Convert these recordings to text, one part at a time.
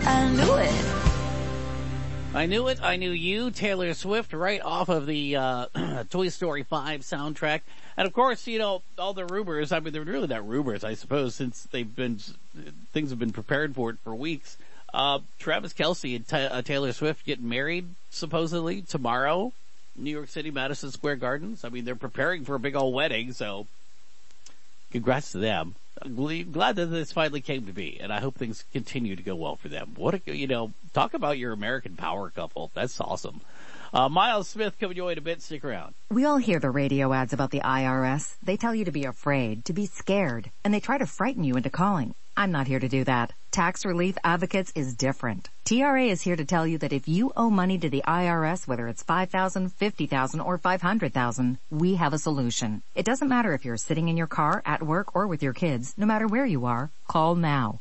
I knew it. I Knew It, I Knew You, Taylor Swift, right off of the Toy Story 5 soundtrack. And of course, you know, all the rumors, I mean, they're really not rumors, I suppose, since things have been prepared for it for weeks. Travis Kelce and Taylor Swift getting married, supposedly, tomorrow, New York City, Madison Square Gardens. I mean, they're preparing for a big old wedding, so congrats to them. I'm glad that this finally came to be, and I hope things continue to go well for them. Talk about your American power couple. That's awesome. Miles Smith coming your way in a bit. Stick around. We all hear the radio ads about the IRS. They tell you to be afraid, to be scared, and they try to frighten you into calling. I'm not here to do that. Tax Relief Advocates is different. TRA is here to tell you that if you owe money to the IRS, whether it's $5,000, $50,000, or $500,000, we have a solution. It doesn't matter if you're sitting in your car, at work, or with your kids. No matter where you are, call now.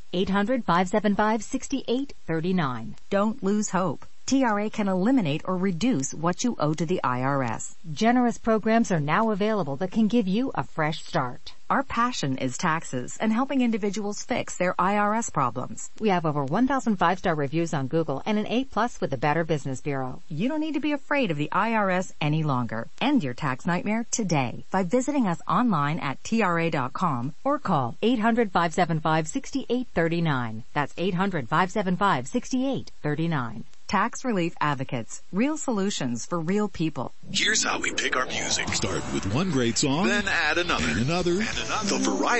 800-575-6839. Don't lose hope. TRA can eliminate or reduce what you owe to the IRS. Generous programs are now available that can give you a fresh start. Our passion is taxes and helping individuals fix their IRS problems. We have over 1,000 5-star reviews on Google and an A+ with the Better Business Bureau. You don't need to be afraid of the IRS any longer. End your tax nightmare today by visiting us online at TRA.com or call 800-575-6839. That's 800-575-6839. Tax Relief Advocates. Real solutions for real people. Here's how we pick our music. Start with one great song, then add another. And another. The variety